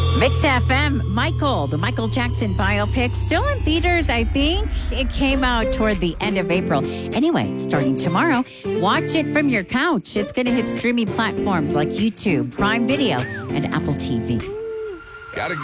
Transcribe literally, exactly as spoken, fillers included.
Mix F M, Michael, the Michael Jackson biopic, still in theaters, I think. It came out toward the end of April. Anyway, starting tomorrow, watch it from your couch. It's going to hit streaming platforms like YouTube, Prime Video, and Apple T V. Gotta